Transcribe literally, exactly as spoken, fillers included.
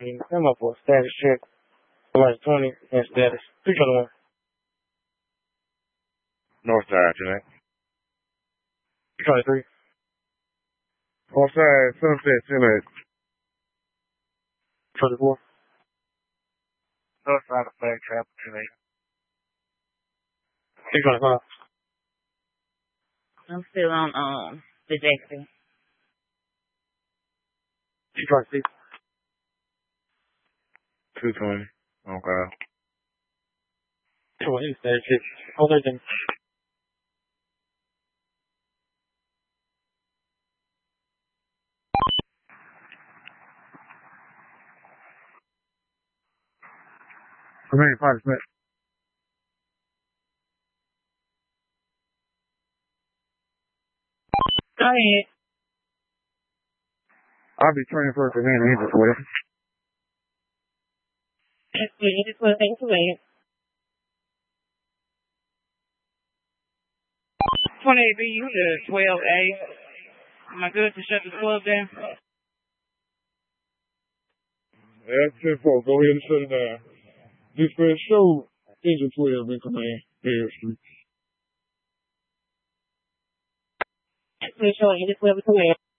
Come up for a status check. Like twenty and status. three twenty-one. North side, tonight. twenty-three. North side, Sunset, tonight. twenty-four. North side of Flag Trap, tonight. three twenty-five. I'm still on um the Jackson. two twenty-six. two twenty. Okay. twenty status check. Oh, thirteen. Remain five percent. Go ahead. I'll be training for a command angel for you. That's good. You just want to thank you. twenty-eight B, you the twelve A. Am I good to shut the club down? That's ten four. Go ahead and shut it down. Dispatch, show engine twelve in command. Air Street. That's good. Showing you just twelve to twelve.